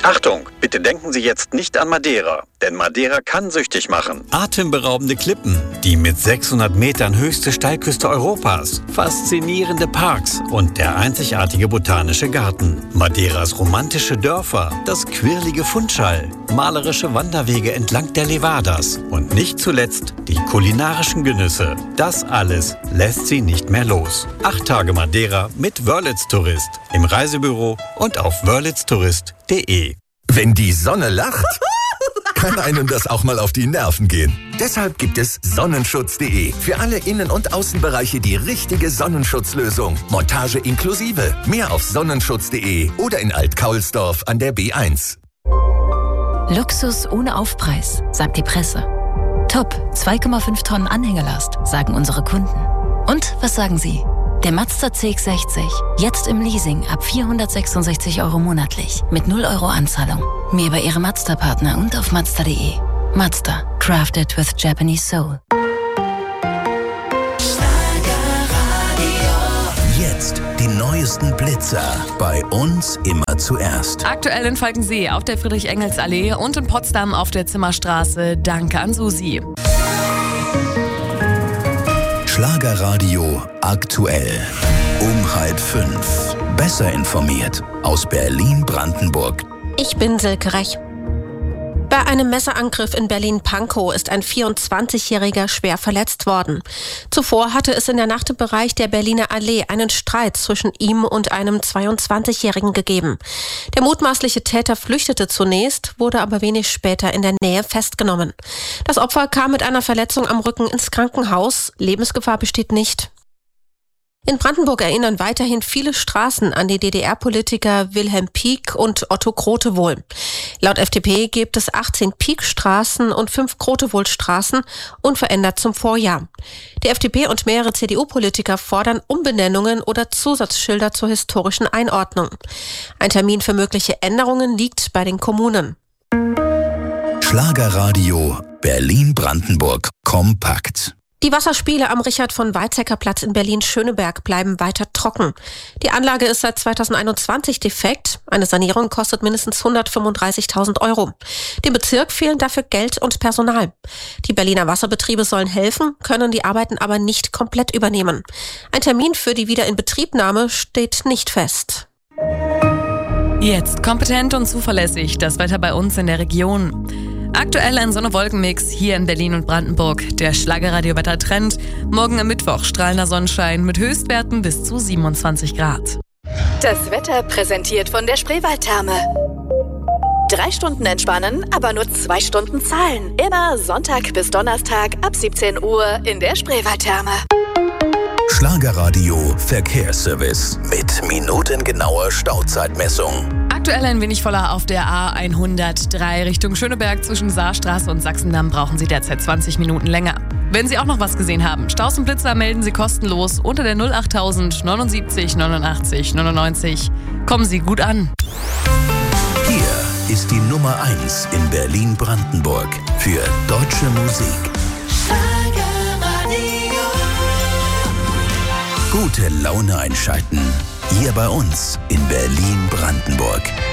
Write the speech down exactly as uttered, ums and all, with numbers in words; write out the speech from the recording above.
Achtung, bitte denken Sie jetzt nicht an Madeira, denn Madeira kann süchtig machen. Atemberaubende Klippen, die mit sechshundert Metern höchste Steilküste Europas, faszinierende Parks und der einzigartige botanische Garten. Madeiras romantische Dörfer, das quirlige Fundschall, malerische Wanderwege entlang der Levadas und nicht zuletzt die kulinarischen Genüsse. Das alles lässt Sie nicht mehr los. Acht Tage Madeira mit Wörlitz Tourist im Reisebüro und auf wörlitz tourist punkt de. Wenn die Sonne lacht, kann einem das auch mal auf die Nerven gehen. Deshalb gibt es Sonnenschutz punkt de. Für alle Innen- und Außenbereiche die richtige Sonnenschutzlösung. Montage inklusive. Mehr auf sonnenschutz punkt de oder in Alt-Kaulsdorf an der B eins. Luxus ohne Aufpreis, sagt die Presse. Top, zwei Komma fünf Tonnen Anhängelast, sagen unsere Kunden. Und was sagen Sie? Der Mazda C X sechzig, jetzt im Leasing ab vierhundertsechsundsechzig Euro monatlich mit null Euro Anzahlung. Mehr bei Ihrem Mazda-Partner und auf mazda punkt de. Mazda, crafted with Japanese soul. Jetzt die neuesten Blitzer. Bei uns immer zuerst. Aktuell in Falkensee auf der Friedrich-Engels-Allee und in Potsdam auf der Zimmerstraße. Danke an Susi. Schlagerradio aktuell. Um halb fünf. Besser informiert aus Berlin-Brandenburg. Ich bin Silke Rech. Bei einem Messerangriff in Berlin-Pankow ist ein vierundzwanzigjähriger schwer verletzt worden. Zuvor hatte es in der Nacht im Bereich der Berliner Allee einen Streit zwischen ihm und einem zweiundzwanzigjährigen gegeben. Der mutmaßliche Täter flüchtete zunächst, wurde aber wenig später in der Nähe festgenommen. Das Opfer kam mit einer Verletzung am Rücken ins Krankenhaus. Lebensgefahr besteht nicht. In Brandenburg erinnern weiterhin viele Straßen an die D D R-Politiker Wilhelm Pieck und Otto Grotewohl. Laut F D P gibt es achtzehn Pieck-Straßen und fünf Grotewohl-Straßen, unverändert zum Vorjahr. Die F D P und mehrere C D U-Politiker fordern Umbenennungen oder Zusatzschilder zur historischen Einordnung. Ein Termin für mögliche Änderungen liegt bei den Kommunen. Schlagerradio Berlin-Brandenburg kompakt. Die Wasserspiele am Richard-von-Weizsäcker-Platz in Berlin-Schöneberg bleiben weiter trocken. Die Anlage ist seit zweitausendeinundzwanzig defekt. Eine Sanierung kostet mindestens hundertfünfunddreißigtausend Euro. Dem Bezirk fehlen dafür Geld und Personal. Die Berliner Wasserbetriebe sollen helfen, können die Arbeiten aber nicht komplett übernehmen. Ein Termin für die Wiederinbetriebnahme steht nicht fest. Jetzt kompetent und zuverlässig das Wetter bei uns in der Region. Aktuell ein Sonne-Wolken-Mix hier in Berlin und Brandenburg. Der Schlagerradio-Wetter-Trend. Morgen am Mittwoch strahlender Sonnenschein mit Höchstwerten bis zu siebenundzwanzig Grad. Das Wetter präsentiert von der Spreewaldtherme. Drei Stunden entspannen, aber nur zwei Stunden zahlen. Immer Sonntag bis Donnerstag ab siebzehn Uhr in der Spreewaldtherme. Schlagerradio Verkehrsservice mit minutengenauer Stauzeitmessung. Aktuell ein wenig voller auf der A hundertdrei Richtung Schöneberg. Zwischen Saarstraße und Sachsendamm brauchen Sie derzeit zwanzig Minuten länger. Wenn Sie auch noch was gesehen haben, Staus und Blitzer melden Sie kostenlos unter der null achttausend neunundsiebzig neunundachtzig neunundneunzig. Kommen Sie gut an. Hier ist die Nummer eins in Berlin-Brandenburg für deutsche Musik. Gute Laune einschalten. Hier bei uns in Berlin-Brandenburg.